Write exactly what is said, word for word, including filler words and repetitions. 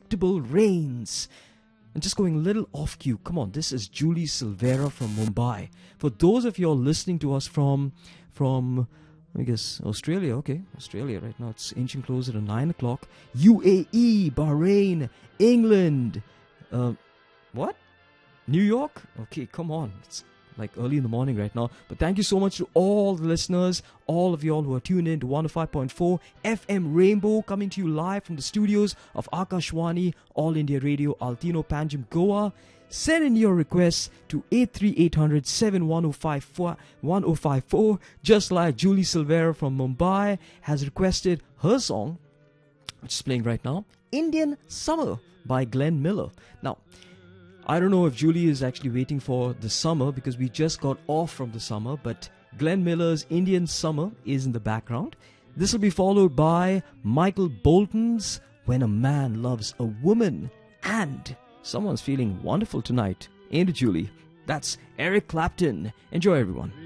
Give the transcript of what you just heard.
unpredictable rains. And just going a little off cue, come on, this is Julie Silvera from Mumbai. For those of you all listening to us from, from I guess, Australia, okay, Australia right now, it's inching closer to nine o'clock. U A E, Bahrain, England, uh, what? New York? Okay, come on, it's like early in the morning right now. But thank you so much to all the listeners, all of y'all who are tuned in to one oh five point four F M Rainbow, coming to you live from the studios of Akashwani, All India Radio, Altino, Panjim, Goa. Send in your requests to eight three eight hundred seven one oh five four, one oh five four, just like Julie Silvera from Mumbai has requested her song, which is playing right now, Indian Summer by Glenn Miller. Now, I don't know if Julie is actually waiting for the summer because we just got off from the summer, but Glenn Miller's Indian Summer is in the background. This will be followed by Michael Bolton's When a Man Loves a Woman. And someone's feeling wonderful tonight, ain't it, Julie? That's Eric Clapton. Enjoy, everyone.